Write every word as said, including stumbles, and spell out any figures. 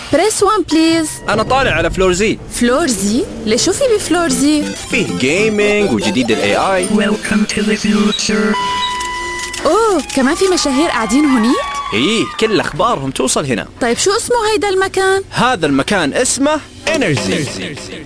بريس وان بليز. أنا طالع على فلور زي. فلور زي؟ ليش شو في بفلور زي؟ فيه جيمينج وجديد ال إيه آي. Welcome to the future. أوه كمان في مشاهير قاعدين هونيك؟ إيه كل أخبارهم توصل هنا. طيب شو اسمه هيدا المكان؟ هذا المكان اسمه إنرجي.